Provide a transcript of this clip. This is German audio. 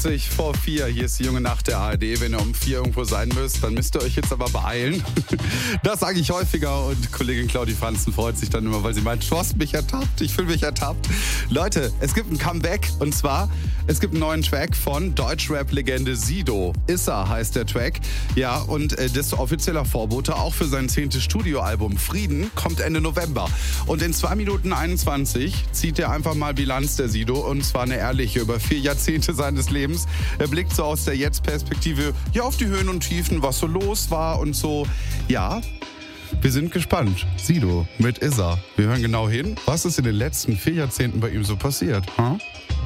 Vor 4, hier ist die junge Nacht der ARD. Wenn ihr um 4 irgendwo sein müsst, dann müsst ihr euch jetzt aber beeilen. Das sage ich häufiger und Kollegin Claudi Franzen freut sich dann immer, weil sie meint, du hast mich ertappt, ich fühle mich ertappt. Leute, es gibt ein Comeback und zwar, es gibt einen neuen Track von Deutschrap-Legende Sido. Issa heißt der Track. Ja, und das ist offizieller Vorbote auch für sein 10. Studioalbum Frieden, kommt Ende November. Und in 2 Minuten 21 zieht er einfach mal Bilanz, der Sido, und zwar eine ehrliche, über 4 Jahrzehnte seines Lebens. Er blickt so aus der Jetzt-Perspektive ja auf die Höhen und Tiefen, was so los war und so. Ja, wir sind gespannt. Sido mit Issa. Wir hören genau hin, was ist in den letzten 4 Jahrzehnten bei ihm so passiert. Huh?